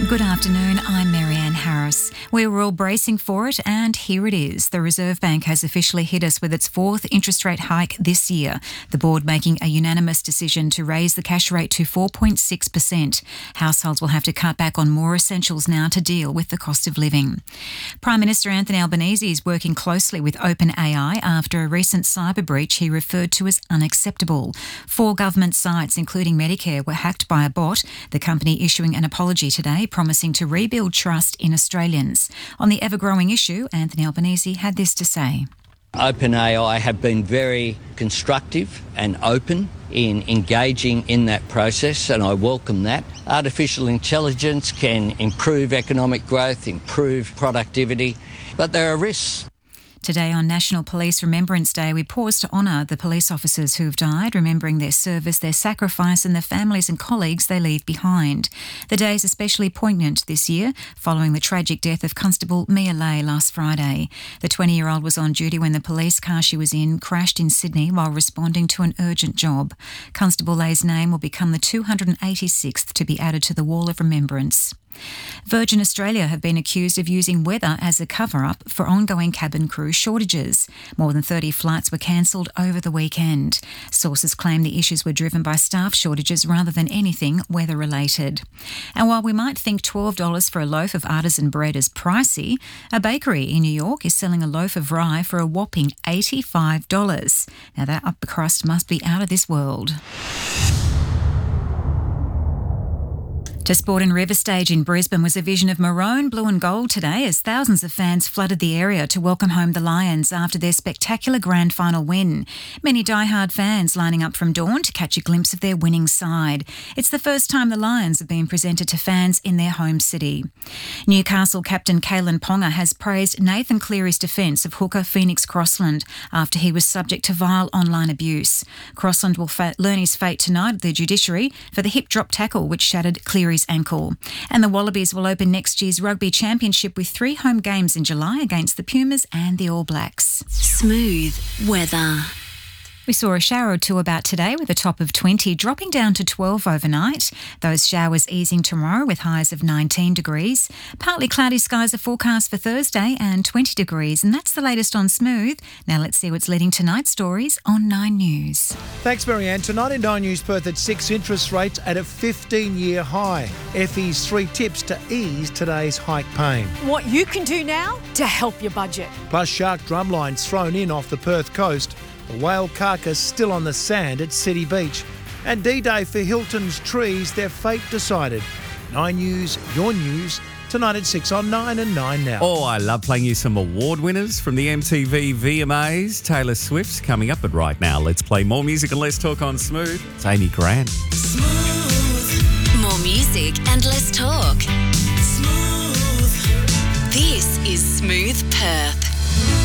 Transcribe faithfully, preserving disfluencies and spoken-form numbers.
Good afternoon, I'm Marianne Harris. We were all bracing for it and here it is. The Reserve Bank has officially hit us with its fourth interest rate hike this year, the board making a unanimous decision to raise the cash rate to four point six percent. Households will have to cut back on more essentials now to deal with the cost of living. Prime Minister Anthony Albanese is working closely with OpenAI after a recent cyber breach he referred to as unacceptable. Four government sites, including Medicare, were hacked by a bot, the company issuing an apology today, promising to rebuild trust in Australians. On the ever-growing issue, Anthony Albanese had this to say. OpenAI have been very constructive and open in engaging in that process, and I welcome that. Artificial intelligence can improve economic growth, improve productivity, but there are risks. Today on National Police Remembrance Day, we pause to honour the police officers who've died, remembering their service, their sacrifice and the families and colleagues they leave behind. The day is especially poignant this year, following the tragic death of Constable Mia Lay last Friday. The twenty-year-old was on duty when the police car she was in crashed in Sydney while responding to an urgent job. Constable Lay's name will become the two hundred eighty-sixth to be added to the Wall of Remembrance. Virgin Australia have been accused of using weather as a cover-up for ongoing cabin crew shortages. More than thirty flights were cancelled over the weekend. Sources claim the issues were driven by staff shortages rather than anything weather-related. And while we might think twelve dollars for a loaf of artisan bread is pricey, a bakery in New York is selling a loaf of rye for a whopping eighty-five dollars. Now that upper crust must be out of this world. To sport in River Stage in Brisbane was a vision of maroon, blue and gold today as thousands of fans flooded the area to welcome home the Lions after their spectacular grand final win. Many die-hard fans lining up from dawn to catch a glimpse of their winning side. It's the first time the Lions have been presented to fans in their home city. Newcastle captain Kalen Ponga has praised Nathan Cleary's defence of hooker Phoenix Crossland after he was subject to vile online abuse. Crossland will fa- learn his fate tonight at the judiciary for the hip drop tackle which shattered Cleary's ankle. And the Wallabies will open next year's Rugby Championship with three home games in July against the Pumas and the All Blacks. Smooth weather. We saw a shower or two about today with a top of twenty, dropping down to twelve overnight. Those showers easing tomorrow with highs of nineteen degrees. Partly cloudy skies are forecast for Thursday and twenty degrees. And that's the latest on Smooth. Now let's see what's leading tonight's stories on Nine News. Thanks, Marianne. Tonight in Nine News, Perth at six, interest rates at a fifteen-year high. F E's three tips to ease today's hike pain. What you can do now to help your budget. Plus shark drumlines thrown in off the Perth coast. The whale carcass still on the sand at City Beach. And D-Day for Hilton's trees, their fate decided. Nine News, your news, tonight at six on Nine and Nine Now. Oh, I love playing you some award winners from the M T V V M As. Taylor Swift's coming up, but right now let's play more music and less talk on Smooth. It's Amy Grant. Smooth. More music and less talk. Smooth. This is Smooth Perth.